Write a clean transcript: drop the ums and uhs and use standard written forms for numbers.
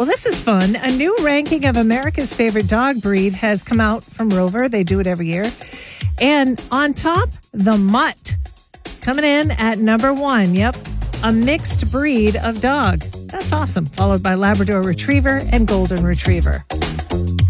Well, this is fun. A new ranking of America's favorite dog breed has come out from Rover. They do it every year. And on top, the mutt coming in at number 1. Yep, a mixed breed of dog. That's awesome. Followed by Labrador Retriever and Golden Retriever.